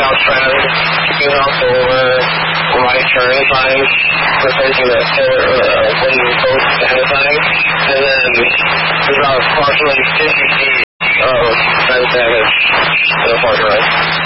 cross traffic, keeping off over right turn signs, replacing the wooden post kind of thing, and then there's about approximately 50 feet of fence damage to the front right.